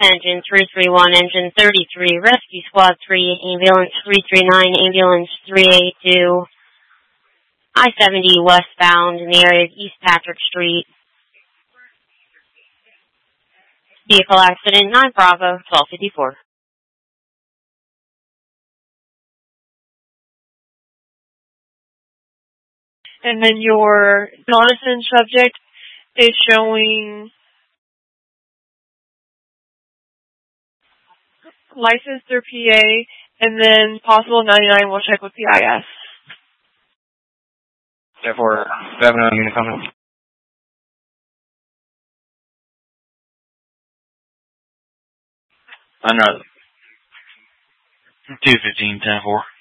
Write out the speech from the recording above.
Engine 331, Engine 33, Rescue Squad 3, Ambulance 339, Ambulance 382, I-70 westbound in the area of East Patrick Street. Vehicle accident, 9 Bravo, 1254. And then your Jonathan subject is showing license through PA, and then possible 99 will check with PIS. Therefore, 7 unit coming. Another. 215, 10-4.